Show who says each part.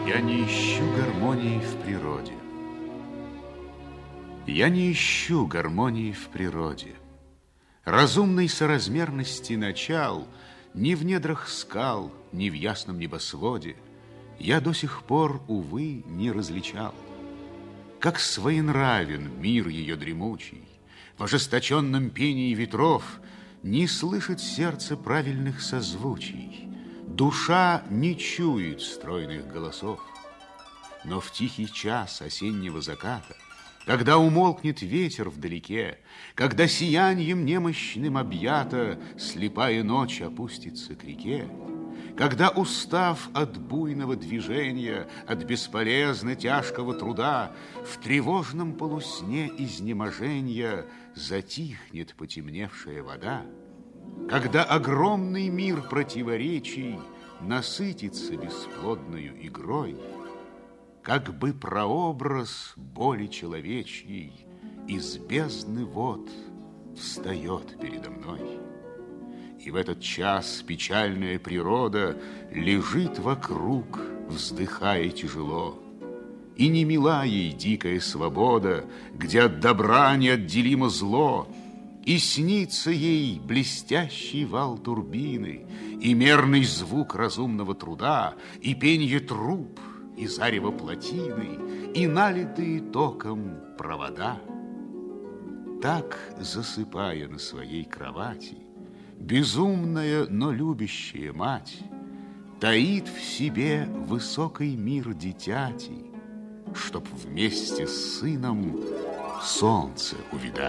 Speaker 1: Я не ищу гармонии в природе. Я не ищу гармонии в природе. Разумной соразмерности начал ни в недрах скал, ни в ясном небосводе я до сих пор, увы, не различал. Как своенравен мир ее дремучий, в ожесточенном пении ветров не слышит сердце правильных созвучий, душа не чует стройных голосов. Но в тихий час осеннего заката, когда умолкнет ветер вдалеке, когда сияньем немощным объята слепая ночь опустится к реке, когда, устав от буйного движения, от бесполезно тяжкого труда, в тревожном полусне изнеможения затихнет потемневшая вода, когда огромный мир противоречий насытится бесплодною игрой, как бы прообраз боли человечьей из бездны вод встает передо мной. И в этот час печальная природа лежит вокруг, вздыхая тяжело. И не мила ей дикая свобода, где от добра неотделимо зло, и снится ей блестящий вал турбины, и мерный звук разумного труда, и пенье труб, и зарево плотины, и налитые током провода. Так, засыпая на своей кровати, безумная, но любящая мать таит в себе высокий мир дитяти, чтоб вместе с сыном солнце увидать.